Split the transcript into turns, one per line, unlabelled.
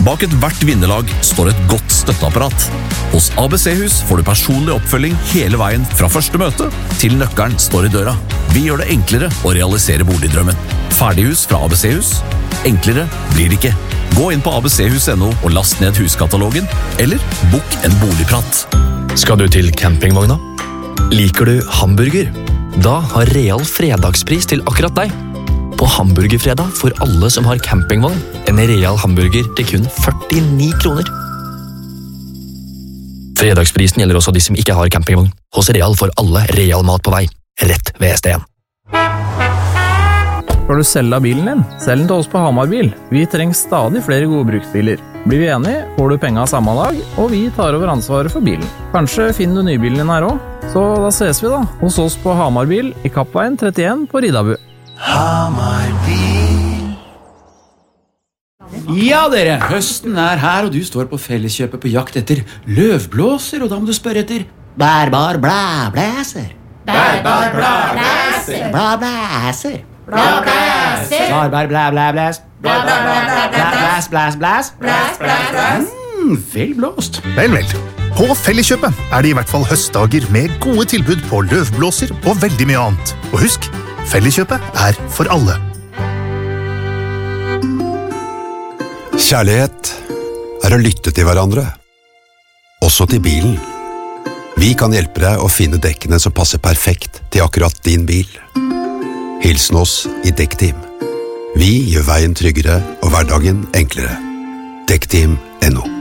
Bak et hvert vinnerlag står et godt støtteapparat. Hos ABC-hus får du personlig oppfølging hele veien fra første møte til nøkkelen står i døra. Vi gjør det enklere å realisere boligdrømmen. Ferdighus fra ABC-hus. Enklere blir det ikke. Gå inn på abchus.no og last ned huskatalogen, eller bok en boligprat.
Skal du til campingvogna? Liker du hamburger? Da har Real fredagspris til akkurat deg. På hamburgerfredag får alle som har campingvogn en Real hamburger til kun 49 kroner. Fredagsprisen gjelder også de som ikke har campingvogn. Hos Real får alle Real mat på vei, rett ved ST1.
Skal du selge bilen din? Selg den til oss på Hamar Bil. Vi trenger stadig flere gode bruksbiler. Blir vi enige, får du penger samme dag, og vi tar over ansvaret for bilen. Kanskje finner du nybilen din her også? Så da ses vi da, hos oss på Hamar Bil i Kappveien 31 på Ridabu.
Hamar Bil. Ja dere, høsten er her, og du står på Felleskjøpet på jakt etter løvblåser, og da må du spørre etter bærbar blæblæser. Bærbar blæblæser. Blæblæser. Blæblæser. Bærbar blæblæblæs. Blæs, blæs, blæs. Blæs, blæs, blæs. Vel blåst.
Vel. På Felleskjøpet er det i hvert fall høstdager med gode tilbud på løvblåser og veldig mye annet. Og husk, Felleskjøpet er for alle.
Kjærlighet er å lytte til hverandre, også til bilen. Vi kan hjelpe deg å finne dekkene som passer perfekt til akkurat din bil. Hilsen oss i Dekkteam. Vi gjør veien tryggere og hverdagen enklere. Dekkteam.no